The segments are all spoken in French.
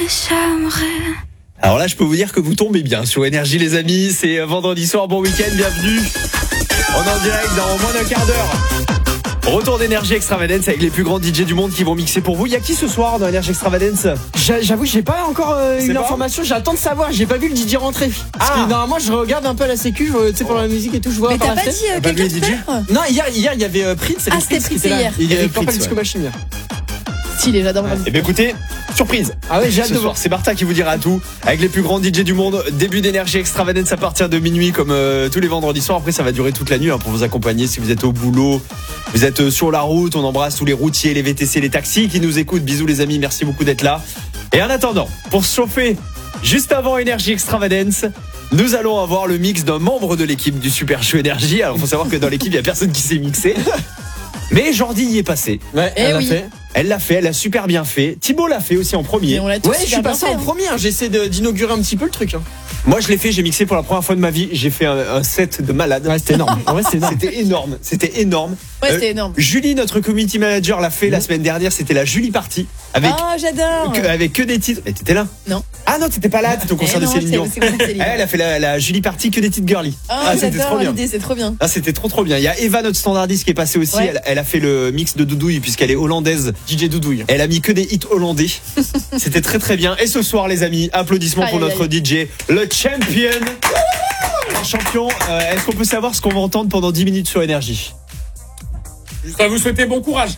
j'aimerais. Alors là, je peux vous dire que vous tombez bien sur Énergie, les amis. C'est vendredi soir, bon week-end, bienvenue. On est en direct dans moins d'un quart d'heure. Retour d'Énergie Extravagance avec les plus grands DJ du monde qui vont mixer pour vous. Il y a qui ce soir dans Énergie Extravagance? J'avoue, j'ai pas encore une pas information. J'attends de savoir. J'ai pas vu le DJ rentrer. Parce que normalement, je regarde un peu à la sécu, tu sais, pour la musique et tout. Je vois. Mais par t'as la pas fenêtre. dit quelqu'un lui, tout à DJ? l'heure? Non, hier, il y avait Prince. Ah, c'était Prince hier. Il y avait Prince, Purple Disco ouais. Machine hier. Stylé, j'adore. Eh bien écoutez, surprise. Ah ouais, j'ai hâte Ce de soir, voir. c'est Martha qui vous dira tout avec les plus grands DJ du monde. Début d'Énergie Extravagance à partir de minuit comme tous les vendredis soirs. Après ça va durer toute la nuit pour vous accompagner si vous êtes au boulot, vous êtes sur la route. On embrasse tous les routiers, les VTC, les taxis qui nous écoutent. Bisous les amis, merci beaucoup d'être là. Et en attendant, pour se chauffer juste avant Énergie Extravagance, nous allons avoir le mix d'un membre de l'équipe du Super Show Énergie. Alors faut savoir que dans l'équipe il y a personne qui s'est mixé. Mais Jordi y est passé. Ouais, Eh elle l'a oui. fait. Elle l'a fait, elle a super bien fait. Thibaut l'a fait aussi en premier. Et on l'a tous Ouais, je suis super passé bien en fait, premier. J'essaie d'inaugurer un petit peu le truc. Moi je l'ai fait, j'ai mixé pour la première fois de ma vie. J'ai fait un set de malade. Ouais, c'était énorme. Ouais, c'est énorme. C'était énorme, c'était énorme. Ouais, c'était énorme. Julie, notre community manager, l'a fait la semaine dernière. C'était la Julie Party avec Oh, j'adore. avec que des titres. Et t'étais là? Non. Ah non, t'étais pas là. T'étais au concert Eh de non, Céline Dion. c'est concert de Céline. Elle a fait la Julie Party que des titres girly. Ah, c'était trop j'adore bien. l'idée, c'est trop bien. Ah, c'était trop bien. Il y a Eva, notre standardiste, qui est passée aussi. Ouais. Elle a fait le mix de Doudouille puisqu'elle est hollandaise. DJ Doudouille. Elle a mis que des hits hollandais. C'était très bien. Et ce soir, les amis, applaudissements pour Aïe, aïe, notre DJ, le champion. Le champion, est-ce qu'on peut savoir ce qu'on va entendre pendant 10 minutes sur Énergie? Je voudrais vous souhaiter bon courage.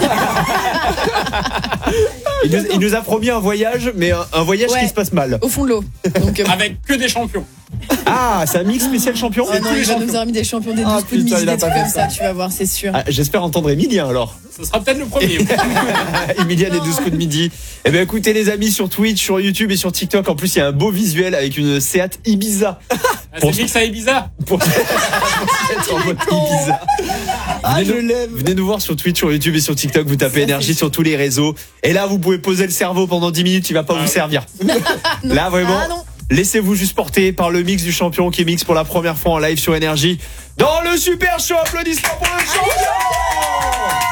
Il nous a promis un voyage, mais un voyage Ouais. qui se passe mal. Au fond de l'eau. Donc, Avec que des champions. Ah, c'est un mix spécial champion? oh non, il va nous avoir mis des champions, des 12 coups de putain, midi, il a des trucs pas comme fait ça, tu vas voir, c'est sûr. Ah, j'espère entendre Emilien alors. Ce sera peut-être le premier. Emilien des 12 coups de midi. Eh bien écoutez les amis sur Twitch, sur YouTube et sur TikTok. En plus il y a un beau visuel avec une Seat Ibiza. C'est mix à Ibiza. Pour être en mode Ibiza. Venez nous voir sur Twitch, sur YouTube et sur TikTok. Vous tapez Ça, Énergie c'est sur tous les réseaux. Et là vous pouvez poser le cerveau pendant 10 minutes, il va pas vous servir. Là vraiment. Ah non. Laissez-vous juste porter par le mix du champion qui mixe pour la première fois en live sur Énergie dans le Super Show. Applaudissements pour le champion.